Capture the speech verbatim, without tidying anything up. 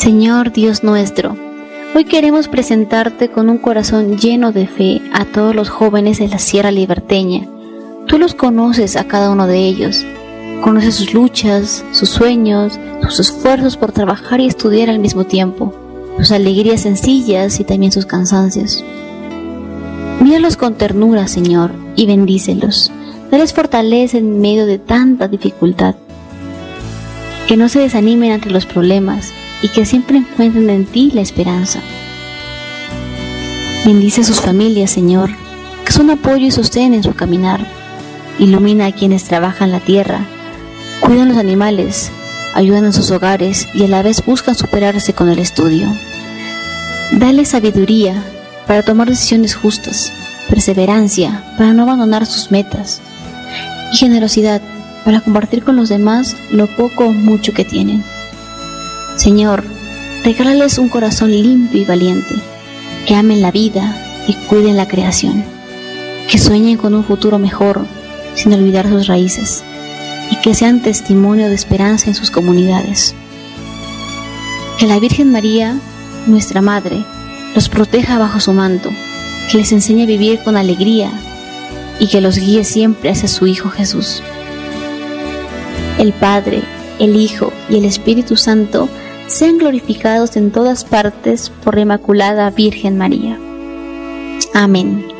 Señor Dios nuestro, hoy queremos presentarte con un corazón lleno de fe a todos los jóvenes de la Sierra Liberteña. Tú los conoces a cada uno de ellos. Conoces sus luchas, sus sueños, sus esfuerzos por trabajar y estudiar al mismo tiempo, sus alegrías sencillas y también sus cansancios. Míralos con ternura, Señor, y bendícelos. Dales fortaleza en medio de tanta dificultad. Que no se desanimen ante los problemas y que siempre encuentren en ti la esperanza. Bendice a sus familias, Señor, que son apoyo y sostén en su caminar. Ilumina a quienes trabajan la tierra, cuidan los animales, ayudan en sus hogares y a la vez buscan superarse con el estudio. Dale sabiduría para tomar decisiones justas, perseverancia para no abandonar sus metas y generosidad para compartir con los demás lo poco o mucho que tienen. Señor, regálales un corazón limpio y valiente, que amen la vida y cuiden la creación, que sueñen con un futuro mejor sin olvidar sus raíces y que sean testimonio de esperanza en sus comunidades. Que la Virgen María, nuestra Madre, los proteja bajo su manto, que les enseñe a vivir con alegría y que los guíe siempre hacia su Hijo Jesús. El Padre, el Hijo y el Espíritu Santo sean glorificados en todas partes por la Inmaculada Virgen María. Amén.